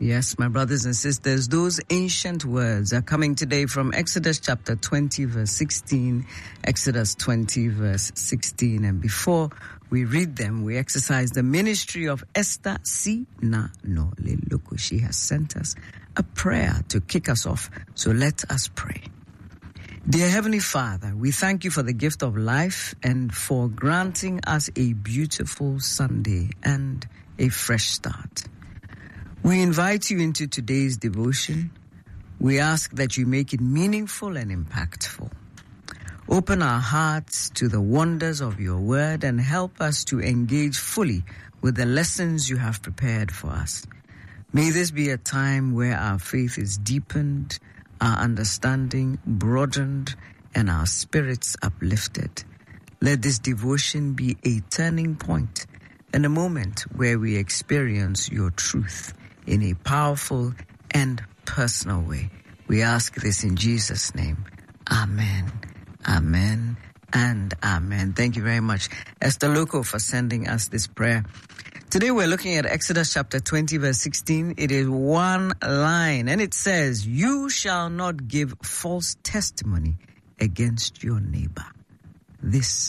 Yes, my brothers and sisters, those ancient words are coming today from Exodus chapter 20, verse 16, Exodus 20, verse 16. And before we read them, we exercise the ministry of Esther C. Na No Leluku. She has sent us a prayer to kick us off. So let us pray. Dear Heavenly Father, we thank you for the gift of life and for granting us a beautiful Sunday and a fresh start. We invite you into today's devotion. We ask that you make it meaningful and impactful. Open our hearts to the wonders of your word and help us to engage fully with the lessons you have prepared for us. May this be a time where our faith is deepened, our understanding broadened, and our spirits uplifted. Let this devotion be a turning point and a moment where we experience your truth in a powerful and personal way. We ask this in Jesus' name. Amen, amen, and amen. Thank you very much, Esther Loco, for sending us this prayer. Today we're looking at Exodus chapter 20, verse 16. It is one line, and it says, "You shall not give false testimony against your neighbor." This